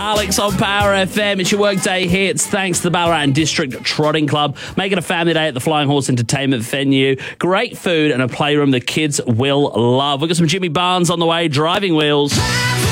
Alex on Power FM. It's your workday hits. Thanks to the Ballarat District Trotting Club. Make it a family day at the Flying Horse Entertainment venue. Great food and a playroom the kids will love. We've got some Jimmy Barnes on the way, Driving Wheels.